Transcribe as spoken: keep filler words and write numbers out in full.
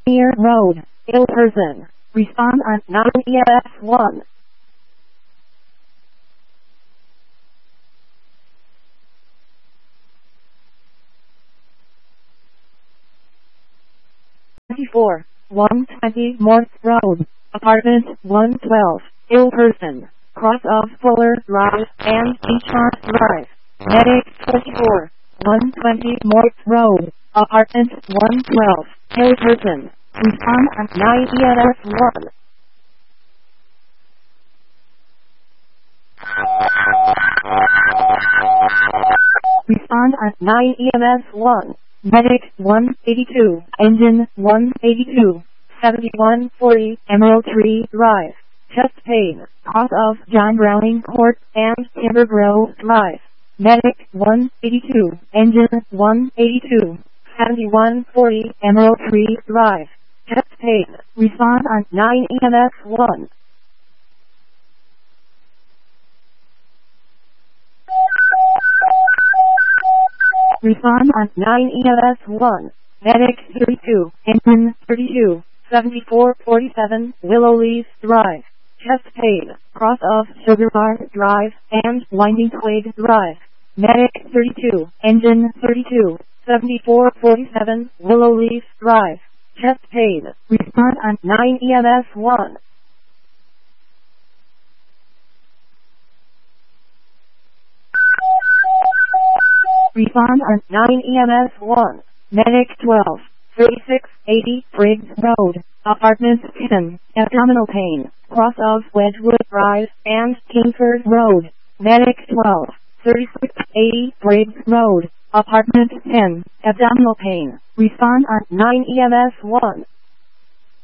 Near Road, ill person. Respond on nine E M S one. twenty-four, one twenty Morse Road, apartment one twelve, ill person. Cross of Fuller Drive and Beachmont Drive. Medic twenty-four, one twenty Morse Road, apartment one twelve, ill person. Respond on nine E M S one. Respond on nine E M S one. Medic one eighty-two, engine one eighty-two, seventy-one forty Emerald Tree Drive. Chest pain, cause of John Browning Court and Timber Grove Drive. Medic one eighty-two, engine one eighty-two, seventy-one forty Emerald Tree Drive. Chest pain. Respond on nine E M S one. Respond on nine E M S one. Medic thirty-two, engine thirty-two, seventy-four forty-seven Willow Leaf Drive. Chest pain, cross of Sugar Bar Drive and Winding Twig Drive. Medic thirty-two, engine thirty-two, seventy-four forty-seven Willow Leaf Drive. Chest pain. Respond on nine E M S one. Respond on nine E M S one. Medic twelve, thirty-six eighty Briggs Road, apartment ten, abdominal pain, cross of Wedgwood Drive and Kingsford Road. Medic twelve, thirty-six eighty Briggs Road, apartment ten, abdominal pain. Respond on nine E M S one.